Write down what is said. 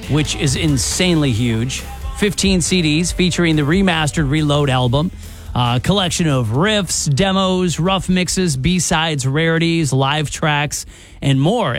which is insanely huge. 15 CDs featuring the remastered Reload album. A collection of riffs, demos, rough mixes, B-sides, rarities, live tracks, and more.